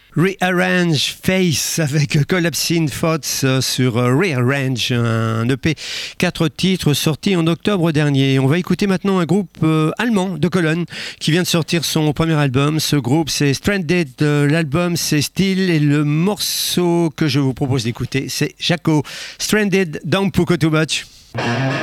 Rearrange Face avec Collapsing Thoughts sur Rearrange, un EP 4 titres sorti en octobre dernier. On va écouter maintenant un groupe allemand de Cologne qui vient de sortir son premier album. Ce groupe c'est Stranded, l'album c'est Still et le morceau que je vous propose d'écouter c'est Jaco. Stranded, don't pull too much.